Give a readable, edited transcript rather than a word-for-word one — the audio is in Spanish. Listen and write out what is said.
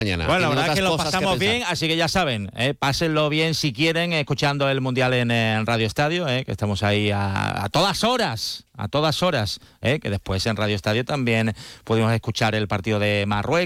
Mañana. Bueno, la verdad es que lo Otras cosas pasamos que bien, así que ya saben, pásenlo bien si quieren, escuchando el Mundial en Radio Estadio, que estamos ahí a todas horas, que después en Radio Estadio también pudimos escuchar el partido de Marruecos.